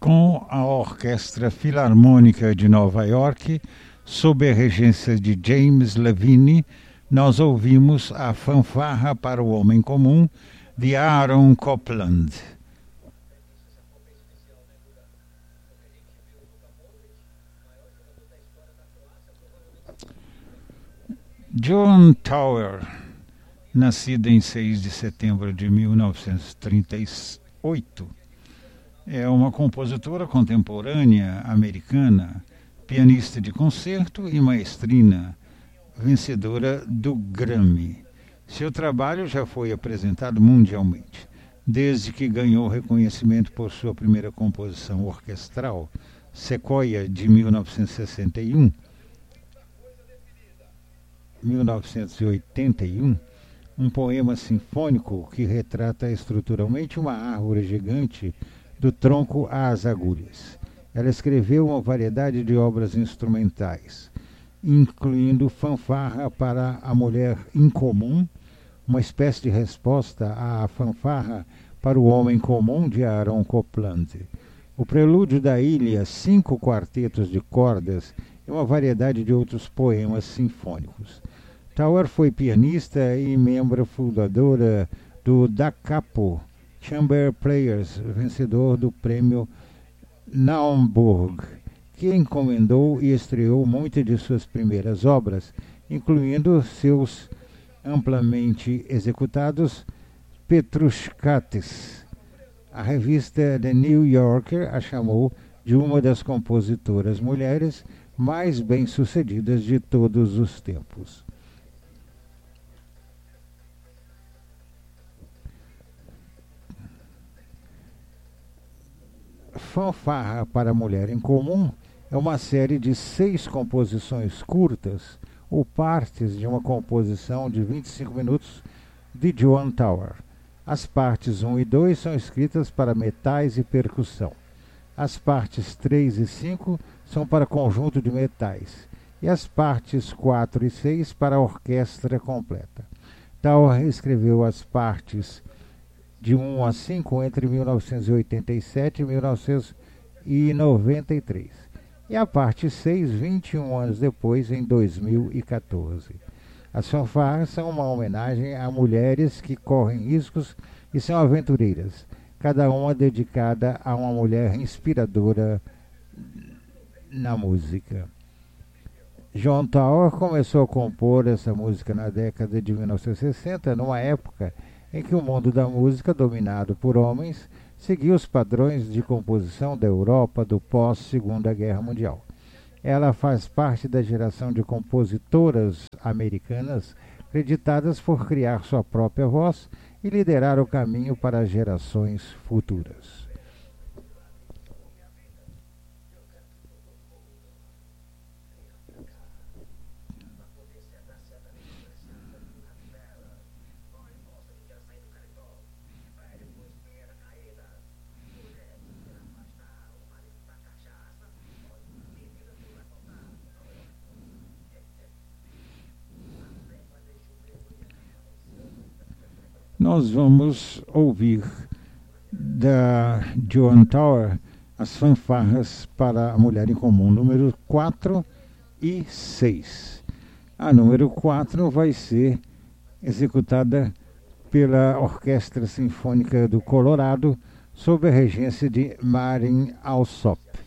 Com a Orquestra Filarmônica de Nova York, sob a regência de James Levine, nós ouvimos a Fanfarra para o Homem Comum, de Aaron Copland. Joan Tower, nascida em 6 de setembro de 1938, é uma compositora contemporânea americana, pianista de concerto e maestrina, vencedora do Grammy. Seu trabalho já foi apresentado mundialmente, desde que ganhou reconhecimento por sua primeira composição orquestral, Sequoia, de 1981, um poema sinfônico que retrata estruturalmente uma árvore gigante do tronco às agulhas. Ela escreveu uma variedade de obras instrumentais, incluindo Fanfarra para a Mulher Incomum, uma espécie de resposta à Fanfarra para o Homem Comum de Aaron Copland, o Prelúdio da Ilha, 5 quartetos de cordas e uma variedade de outros poemas sinfônicos. Tower foi pianista e membro fundadora do Da Capo Chamber Players, vencedor do prêmio Naumburg, que encomendou e estreou muitas de suas primeiras obras, incluindo seus amplamente executados Petrushkates. A revista The New Yorker a chamou de uma das compositoras mulheres mais bem-sucedidas de todos os tempos. Fanfarra para a Mulher em Comum é uma série de 6 composições curtas ou partes de uma composição de 25 minutos de Joan Tower. As partes 1 e 2 são escritas para metais e percussão. As partes 3 e 5 são para conjunto de metais. E as partes 4 e 6 para a orquestra completa. Tower escreveu as partes de 1 a 5 entre 1987 e 1993. E a parte 6, 21 anos depois, em 2014. As fanfarras são uma homenagem a mulheres que correm riscos e são aventureiras, cada uma dedicada a uma mulher inspiradora na música. Joan Tower começou a compor essa música na década de 1960, numa época em que o mundo da música, dominado por homens, seguia os padrões de composição da Europa do pós-Segunda Guerra Mundial. Ela faz parte da geração de compositoras americanas creditadas por criar sua própria voz e liderar o caminho para as gerações futuras. Nós vamos ouvir da Joan Tower as fanfarras para a Mulher em Comum, número 4 e 6. A número 4 vai ser executada pela Orquestra Sinfônica do Colorado, sob a regência de Marin Alsop.